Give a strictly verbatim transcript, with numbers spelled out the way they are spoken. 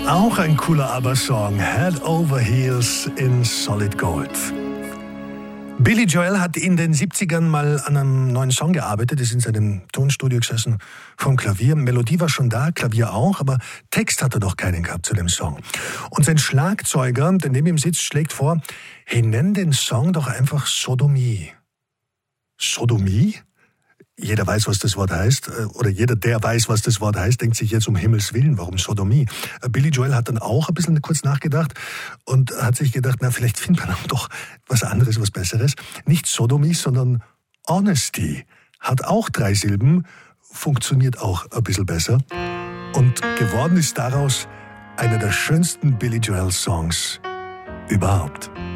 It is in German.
Auch ein cooler ABBA-Song, Head Over Heels in Solid Gold. Billy Joel hat in den siebzigern mal an einem neuen Song gearbeitet, ist in seinem Tonstudio gesessen vom Klavier. Melodie war schon da, Klavier auch, aber Text hat er doch keinen gehabt zu dem Song. Und sein Schlagzeuger, der neben ihm sitzt, schlägt vor, hey, nenn den Song doch einfach Sodomie. Sodomie? Jeder weiß, was das Wort heißt, oder jeder, der weiß, was das Wort heißt, denkt sich jetzt um Himmels Willen, warum Sodomie? Billy Joel hat dann auch ein bisschen kurz nachgedacht und hat sich gedacht, na, vielleicht findet man doch was anderes, was Besseres. Nicht Sodomie, sondern Honesty. Hat auch drei Silben, funktioniert auch ein bisschen besser. Und geworden ist daraus einer der schönsten Billy Joel Songs überhaupt.